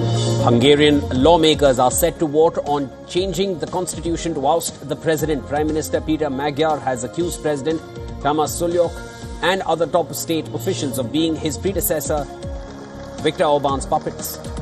Hungarian lawmakers are set to vote on changing the constitution to oust the president. Prime Minister Peter Magyar has accused President Tamás Sullyok and other top state officials of being his predecessor, Viktor Orbán's puppets.